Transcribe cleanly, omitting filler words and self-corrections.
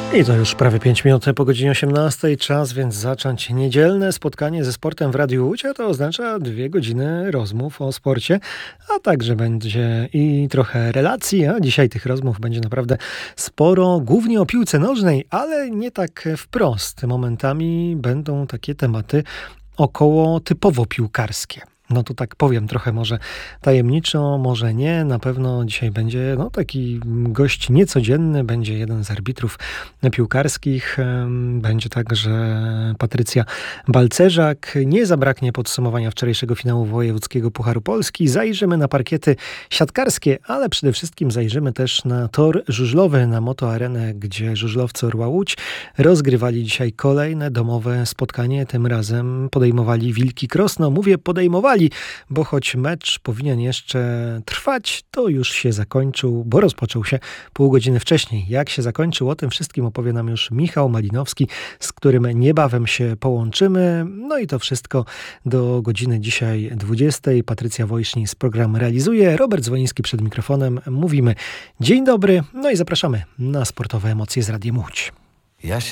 I to już prawie 5 minut po godzinie 18. Czas więc zacząć niedzielne spotkanie ze sportem w Radiu Łódź, a to oznacza 2 godziny rozmów o sporcie, a także będzie i trochę relacji, a dzisiaj tych rozmów będzie naprawdę sporo, głównie o piłce nożnej, ale nie tak wprost. Momentami będą takie tematy około typowo piłkarskie. No to tak powiem trochę może tajemniczo, może nie. Na pewno dzisiaj będzie taki gość niecodzienny. Będzie jeden z arbitrów piłkarskich. Będzie także Patrycja Balcerzak. Nie zabraknie podsumowania wczorajszego finału wojewódzkiego Pucharu Polski. Zajrzymy na parkiety siatkarskie, ale przede wszystkim zajrzymy też na tor żużlowy, na Motoarenę, gdzie żużlowcy Orła Łódź rozgrywali dzisiaj kolejne domowe spotkanie. Tym razem podejmowali Wilki Krosno. Mówię podejmowali, bo choć mecz powinien jeszcze trwać, to już się zakończył, bo rozpoczął się pół godziny wcześniej. Jak się zakończył, o tym wszystkim opowie nam już Michał Malinowski, z którym niebawem się połączymy. No i to wszystko do godziny dzisiaj 20. Patrycja Wojsznis program realizuje. Robert Dzwoniński przed mikrofonem. Mówimy dzień dobry, no i zapraszamy na sportowe emocje z Radiem Łódź.